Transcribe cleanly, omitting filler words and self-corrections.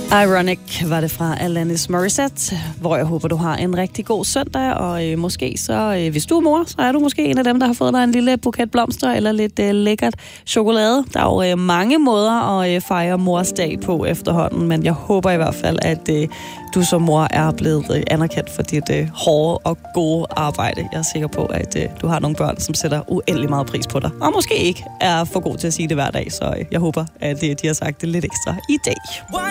Ironic var det fra Alanis Morissette, hvor jeg håber, du har en rigtig god søndag, og måske så, hvis du er mor, så er du måske en af dem, der har fået dig en lille buket blomster eller lidt lækkert chokolade. Der er jo mange måder at fejre mors dag på efterhånden, men jeg håber i hvert fald, at du som mor er blevet anerkendt for dit hårde og gode arbejde. Jeg er sikker på, at du har nogle børn, som sætter uendelig meget pris på dig, og måske ikke er for god til at sige det hver dag, så jeg håber, at de har sagt det lidt ekstra i dag.